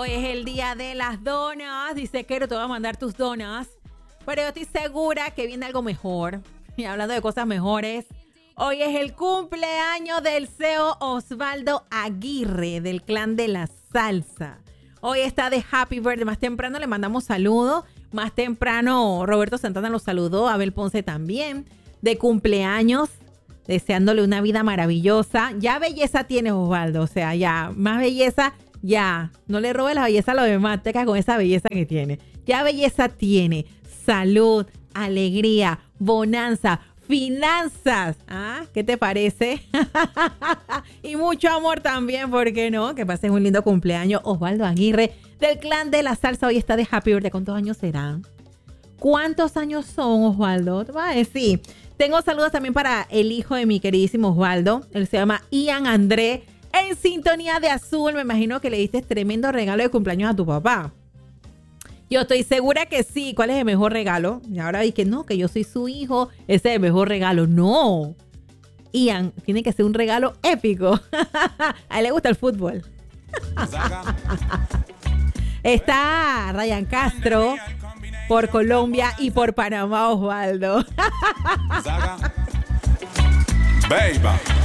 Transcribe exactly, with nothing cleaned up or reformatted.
Hoy es el día de las donas. Dice Quero, te voy a mandar tus donas. Pero yo estoy segura que viene algo mejor. Y hablando de cosas mejores, hoy es el cumpleaños del C E O Osvaldo Aguirre, del Clan de la Salsa. Hoy está de Happy Birthday. Más temprano le mandamos saludos. Más temprano Roberto Santana lo saludó. Abel Ponce también. De cumpleaños. Deseándole una vida maravillosa. Ya belleza tienes, Osvaldo. O sea, ya más belleza, ya. No le robes la belleza a los demás. Te quedas con esa belleza que tiene. Ya belleza tiene. Salud, alegría, bonanza, finanzas. ¿Ah? ¿Qué te parece? Y mucho amor también, ¿por qué no? Que pases un lindo cumpleaños. Osvaldo Aguirre, del Clan de la Salsa. Hoy está de Happy Birthday. ¿Cuántos años serán? ¿Cuántos años son, Osvaldo? Te voy a decir. Tengo saludos también para el hijo de mi queridísimo Osvaldo. Él se llama Ian André. En sintonía de azul. Me imagino que le diste tremendo regalo de cumpleaños a tu papá. Yo estoy segura que sí. ¿Cuál es el mejor regalo? Y ahora dije, no, que yo soy su hijo. Ese es el mejor regalo. No. Ian, tiene que ser un regalo épico. A él le gusta el fútbol. Está Ryan Castro por Colombia y por Panamá, Osvaldo. Baby.